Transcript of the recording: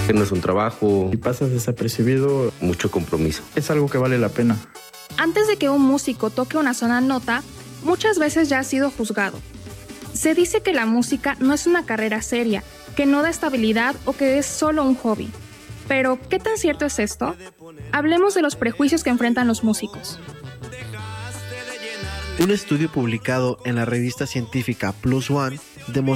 Que no es un trabajo. Si pasas desapercibido, Mucho compromiso. es algo que vale la pena. Antes de que un músico toque una sola nota, muchas veces ya ha sido juzgado. Se dice que la música no es una carrera seria, que no da estabilidad o que es solo un hobby. Pero, ¿qué tan cierto es esto? Hablemos de los prejuicios que enfrentan los músicos. Un estudio publicado en la revista científica PLOS ONE demostró